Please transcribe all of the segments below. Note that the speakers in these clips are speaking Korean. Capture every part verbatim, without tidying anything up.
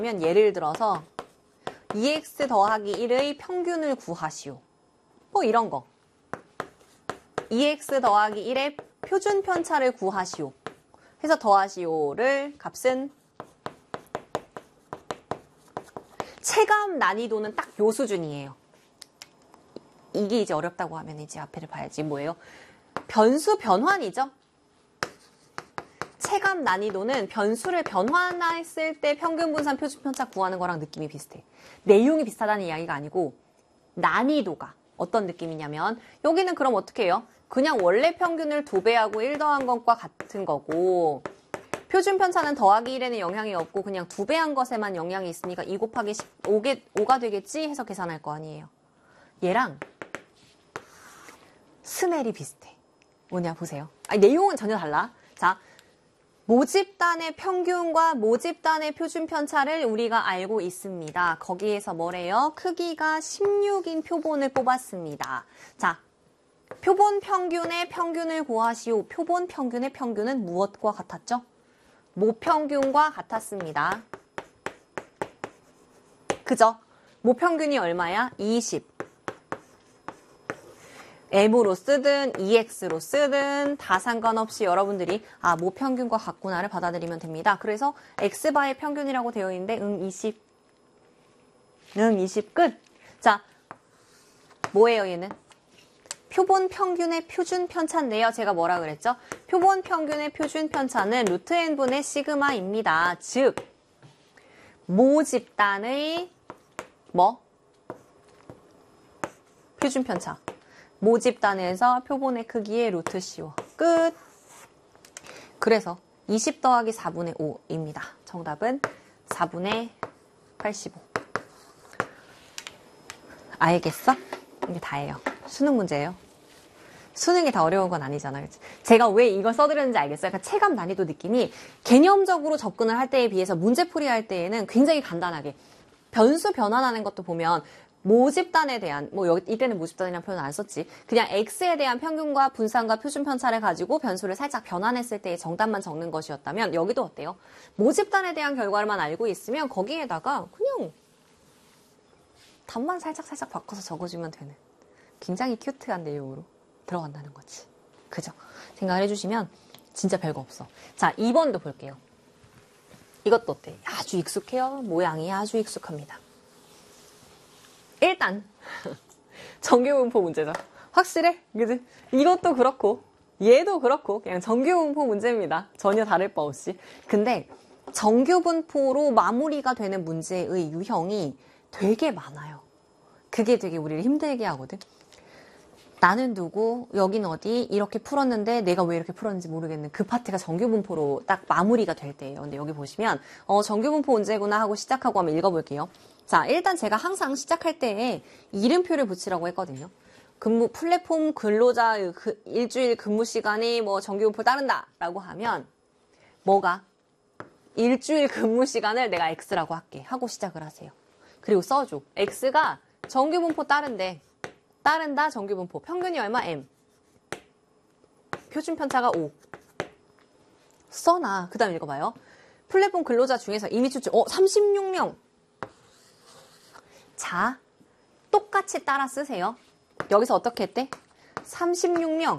예를 들어서 이엑스 더하기 일의 평균을 구하시오. 뭐 이런 거. 이엑스 더하기 일의 표준 편차를 구하시오. 해서 더하시오를 값은 체감 난이도는 딱 요 수준이에요. 이게 이제 어렵다고 하면 이제 앞에를 봐야지. 뭐예요? 변수 변환이죠. 체감 난이도는 변수를 변환했을 때 평균 분산 표준 편차 구하는 거랑 느낌이 비슷해. 내용이 비슷하다는 이야기가 아니고 난이도가 어떤 느낌이냐면 여기는 그럼 어떻게 해요? 그냥 원래 평균을 두 배하고 일 더한 것과 같은 거고 표준 편차는 더하기 일에는 영향이 없고 그냥 두 배한 것에만 영향이 있으니까 이 곱하기 오가 되겠지 해서 계산할 거 아니에요. 얘랑 스멜이 비슷해. 뭐냐 보세요. 아니 내용은 전혀 달라. 자, 모집단의 평균과 모집단의 표준 편차를 우리가 알고 있습니다. 거기에서 뭐래요? 크기가 십육인 표본을 뽑았습니다. 자, 표본 평균의 평균을 구하시오. 표본 평균의 평균은 무엇과 같았죠? 모평균과 같았습니다. 그죠? 모평균이 얼마야? 이십. M으로 쓰든 이엑스로 쓰든 다 상관없이 여러분들이 아 모평균과 같구나를 받아들이면 됩니다. 그래서 X바의 평균이라고 되어 있는데 응 이십. 응 이십 끝. 자, 뭐예요 얘는? 표본 평균의 표준 편차인데요. 제가 뭐라 그랬죠? 표본 평균의 표준 편차는 루트 n분의 시그마입니다. 즉 모집단의 뭐? 표준 편차. 모집단에서 표본의 크기의 루트 씌워. 끝. 그래서 이십 더하기 사분의 오입니다. 정답은 사분의 팔십오. 알겠어? 이게 다예요. 수능 문제예요. 수능이 다 어려운 건 아니잖아요. 제가 왜 이걸 써드렸는지 알겠어요? 약간 체감 난이도 느낌이 개념적으로 접근을 할 때에 비해서 문제풀이 할 때에는 굉장히 간단하게 변수 변환하는 것도 보면 모집단에 대한, 뭐 여기 이때는 모집단이라는 표현 안 썼지. 그냥 X에 대한 평균과 분산과 표준 편차를 가지고 변수를 살짝 변환했을 때의 정답만 적는 것이었다면 여기도 어때요? 모집단에 대한 결과만 알고 있으면 거기에다가 그냥 답만 살짝 살짝 바꿔서 적어주면 되는 굉장히 큐트한 내용으로 들어간다는 거지. 그죠? 생각을 해주시면 진짜 별거 없어. 자, 이 번도 볼게요. 이것도 어때? 아주 익숙해요. 모양이 아주 익숙합니다. 일단 정규분포 문제죠. 확실해? 그지? 이것도 그렇고 얘도 그렇고 그냥 정규분포 문제입니다. 전혀 다를 바 없이. 근데 정규분포로 마무리가 되는 문제의 유형이 되게 많아요. 그게 되게 우리를 힘들게 하거든. 나는 누구, 여긴 어디, 이렇게 풀었는데 내가 왜 이렇게 풀었는지 모르겠는 그 파트가 정규분포로 딱 마무리가 될 때예요. 근데 여기 보시면 어, 정규분포 문제구나 하고 시작하고 한번 읽어볼게요. 자, 일단 제가 항상 시작할 때에 이름표를 붙이라고 했거든요. 근무, 플랫폼 근로자 그 일주일 근무 시간이 뭐 정규분포를 따른다 라고 하면 뭐가? 일주일 근무 시간을 내가 X라고 할게 하고 시작을 하세요. 그리고 써줘. X가 정규분포 따른대. 따른다 정규분포. 평균이 얼마? M. 표준 편차가 오. 써놔. 그 다음 읽어봐요. 플랫폼 근로자 중에서 이미 추출. 어, 삼십육 명. 자, 똑같이 따라 쓰세요. 여기서 어떻게 했대? 삼십육 명.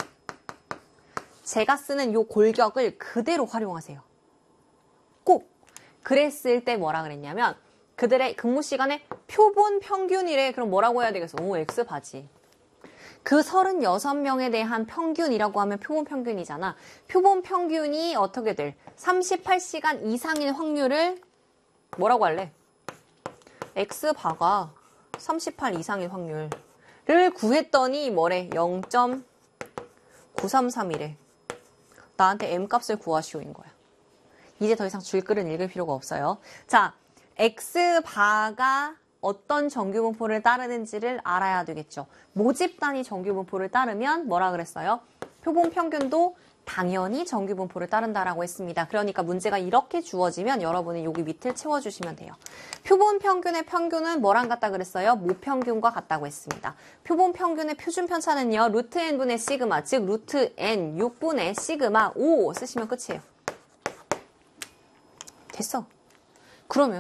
제가 쓰는 요 골격을 그대로 활용하세요. 꼭. 그랬을 때 뭐라 그랬냐면 그들의 근무 시간에 표본 평균이래. 그럼 뭐라고 해야 되겠어? 오, X바지. 그 서른여섯 명에 대한 평균이라고 하면 표본 평균이잖아. 표본 평균이 어떻게 될? 삼십팔 시간 이상인 확률을 뭐라고 할래? X바가 삼십팔 이상인 확률을 구했더니 뭐래? 영 점 구삼삼이래. 나한테 M값을 구하시오인 거야. 이제 더 이상 줄글은 읽을 필요가 없어요. 자, X바가 어떤 정규분포를 따르는지를 알아야 되겠죠. 모집단이 정규분포를 따르면 뭐라 그랬어요? 표본 평균도 당연히 정규분포를 따른다라고 했습니다. 그러니까 문제가 이렇게 주어지면 여러분이 여기 밑을 채워주시면 돼요. 표본 평균의 평균은 뭐랑 같다 그랬어요? 모평균과 같다고 했습니다. 표본 평균의 표준 편차는요. 루트 n분의 시그마, 즉 루트 n 육분의 시그마 오 쓰시면 끝이에요. 됐어. 그러면